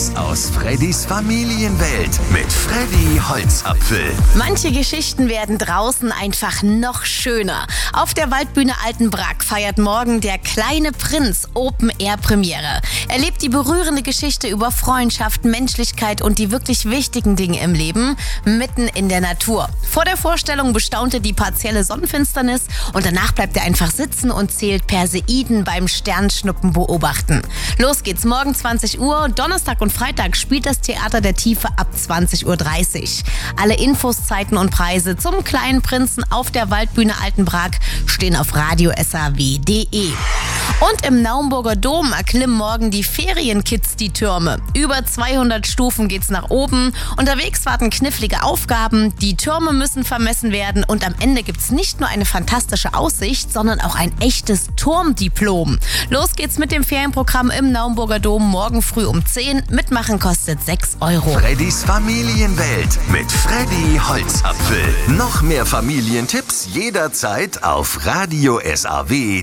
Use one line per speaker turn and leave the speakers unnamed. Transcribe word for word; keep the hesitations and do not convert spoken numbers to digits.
Tipps aus Freddys Familienwelt mit Freddy Holzapfel.
Manche Geschichten werden draußen einfach noch schöner. Auf der Waldbühne Altenbrak feiert morgen der kleine Prinz Open-Air-Premiere. Erlebt die berührende Geschichte über Freundschaft, Menschlichkeit und die wirklich wichtigen Dinge im Leben mitten in der Natur. Vor der Vorstellung bestaunt er die partielle Sonnenfinsternis und danach bleibt er einfach sitzen und zählt Perseiden beim Sternschnuppen beobachten. Los geht's morgen zwanzig Uhr. Donnerstag und Freitag spielt das Theater der Tiefe ab zwanzig Uhr dreißig. Alle Infos, Zeiten und Preise zum kleinen Prinzen auf der Waldbühne Altenbrak stehen auf radio s a w punkt d e. Und im Naumburger Dom erklimmen morgen die Ferienkids die Türme. Über zweihundert Stufen geht's nach oben. Unterwegs warten knifflige Aufgaben. Die Türme müssen vermessen werden und am Ende gibt's nicht nur eine fantastische Aussicht, sondern auch ein echtes Turmdiplom. Los geht's mit dem Ferienprogramm im Naumburger Dom morgen früh um zehn. Mitmachen kostet sechs Euro.
Freddys Familienwelt mit Freddy Holzapfel. Noch mehr Familientipps jederzeit auf radio s a w